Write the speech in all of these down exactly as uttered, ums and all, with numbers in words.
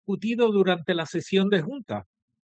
discutido durante la sesión de junta.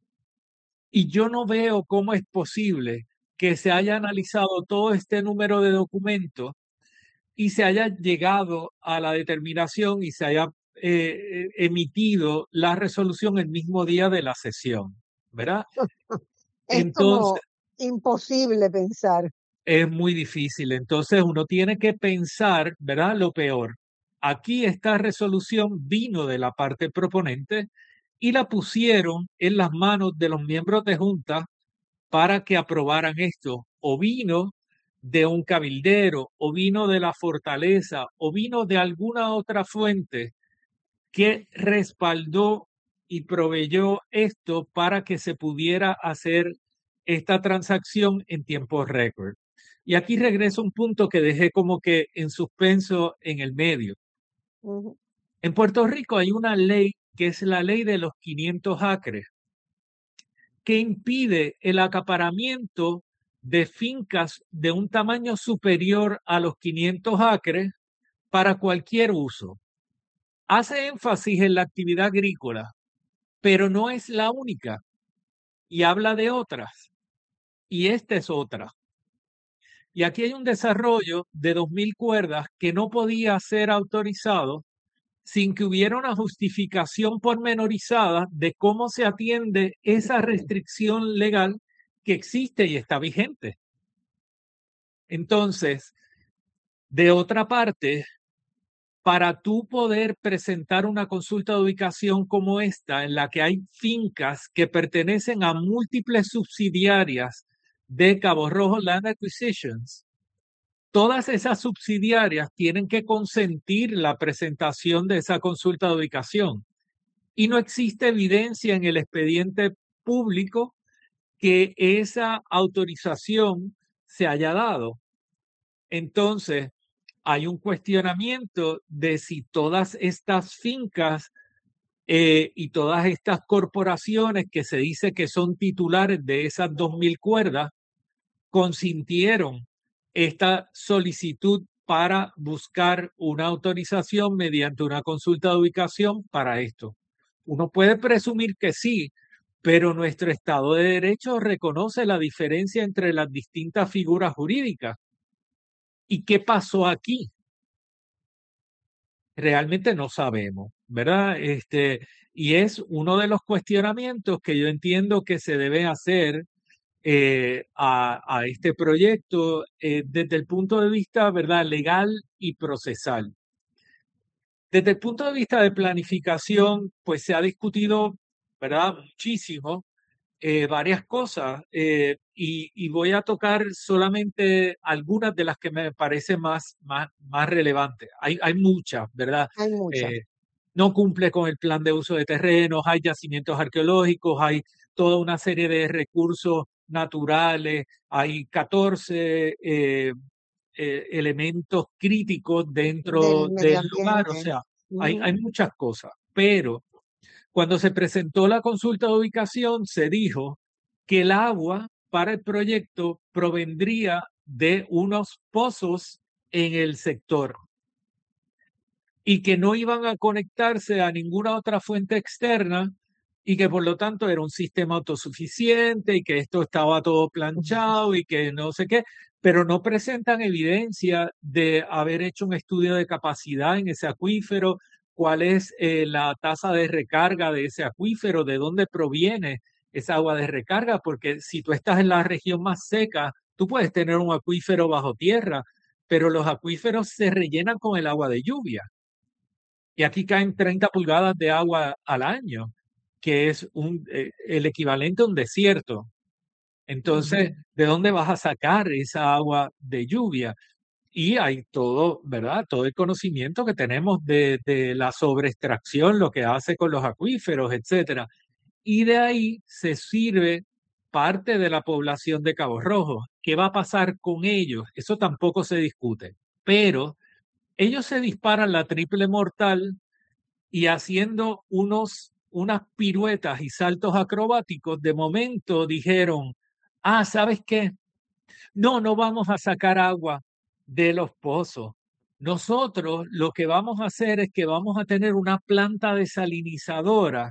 Y yo no veo cómo es posible que se haya analizado todo este número de documentos y se haya llegado a la determinación y se haya eh, emitido la resolución el mismo día de la sesión, ¿verdad? Es Entonces, como imposible pensar. es muy difícil. Entonces, uno tiene que pensar, ¿verdad? Lo peor. Aquí esta resolución vino de la parte proponente y la pusieron en las manos de los miembros de junta para que aprobaran esto. O vino de un cabildero, o vino de la fortaleza, o vino de alguna otra fuente que respaldó y proveyó esto para que se pudiera hacer esta transacción en tiempo récord. Y aquí regreso a un punto que dejé como que en suspenso en el medio. Ujú. En Puerto Rico hay una ley que es la ley de los quinientos acres, que impide el acaparamiento de fincas de un tamaño superior a los quinientos acres para cualquier uso. Hace énfasis en la actividad agrícola, pero no es la única y habla de otras. Y esta es otra. Y aquí hay un desarrollo de dos mil cuerdas que no podía ser autorizado sin que hubiera una justificación pormenorizada de cómo se atiende esa restricción legal que existe y está vigente. Entonces, de otra parte, para tú poder presentar una consulta de ubicación como esta, en la que hay fincas que pertenecen a múltiples subsidiarias de Cabo Rojo Land Acquisitions, todas esas subsidiarias tienen que consentir la presentación de esa consulta de ubicación. Y no existe evidencia en el expediente público que esa autorización se haya dado. Entonces, hay un cuestionamiento de si todas estas fincas eh, y todas estas corporaciones que se dice que son titulares de esas dos mil cuerdas consintieron esta solicitud para buscar una autorización mediante una consulta de ubicación para esto. Uno puede presumir que sí, pero nuestro Estado de Derecho reconoce la diferencia entre las distintas figuras jurídicas. ¿Y qué pasó aquí? Realmente no sabemos, ¿verdad? Este, y es uno de los cuestionamientos que yo entiendo que se debe hacer eh, a, a, este proyecto eh, desde el punto de vista, ¿verdad?, legal y procesal. Desde el punto de vista de planificación, pues se ha discutido, ¿verdad?, muchísimo, eh, varias cosas eh, y, y, voy a tocar solamente algunas de las que me parecen más, más, más relevantes. Hay, hay muchas, ¿verdad? Hay muchas. Eh, no cumple con el plan de uso de terrenos, hay yacimientos arqueológicos, hay toda una serie de recursos naturales, hay catorce eh, eh, elementos críticos dentro Del medio del lugar, o ambiente. sea, hay, Ujú. hay muchas cosas, pero cuando se presentó la consulta de ubicación, se dijo que el agua para el proyecto provendría de unos pozos en el sector y que no iban a conectarse a ninguna otra fuente externa y que por lo tanto era un sistema autosuficiente y que esto estaba todo planchado y que no sé qué, pero no presentan evidencia de haber hecho un estudio de capacidad en ese acuífero, cuál es eh, la tasa de recarga de ese acuífero, de dónde proviene esa agua de recarga, porque si tú estás en la región más seca, tú puedes tener un acuífero bajo tierra, pero los acuíferos se rellenan con el agua de lluvia. Y aquí caen treinta pulgadas de agua al año, que es un, eh, el equivalente a un desierto. Entonces, ¿de dónde vas a sacar esa agua de lluvia? Y hay todo, ¿verdad? Todo el conocimiento que tenemos de, de la sobreextracción, lo que hace con los acuíferos, etcétera. Y de ahí se sirve parte de la población de Cabo Rojo. ¿Qué va a pasar con ellos? Eso tampoco se discute. Pero ellos se disparan la triple mortal y haciendo unos, unas piruetas y saltos acrobáticos, de momento dijeron, ah, ¿sabes qué? No, no vamos a sacar agua de los pozos. Nosotros lo que vamos a hacer es que vamos a tener una planta desalinizadora